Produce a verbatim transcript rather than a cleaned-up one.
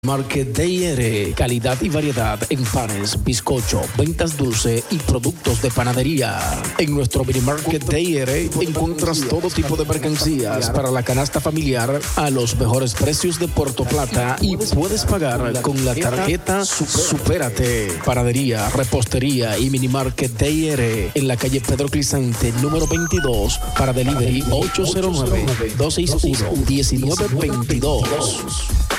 Market D R, calidad y variedad en panes, bizcocho, ventas dulce y productos de panadería. En nuestro Mini Market D R encuentras todo tipo de mercancías para la canasta familiar a los mejores precios de Puerto Plata y puedes pagar con la tarjeta Supérate. Panadería, repostería y Mini Market D R en la calle Pedro Clisante, número veintidós, para delivery ocho cero nueve, dos seis uno, uno nueve dos dos.